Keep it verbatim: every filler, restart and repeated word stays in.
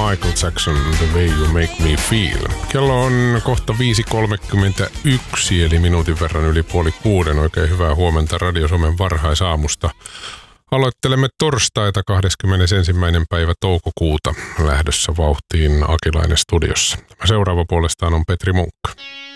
Michael Jackson, The Way You Make Me Feel. Kello on kohta viisi kolmekymmentäyksi, eli minuutin verran yli puoli kuuden. Oikein hyvää huomenta Radio Suomen varhaisaamusta. Aloittelemme torstaita kahdeskymmenesensimmäinen päivä toukokuuta lähdössä vauhtiin Akilainen studiossa. Tämä seuraava puolestaan on Petri Munkka.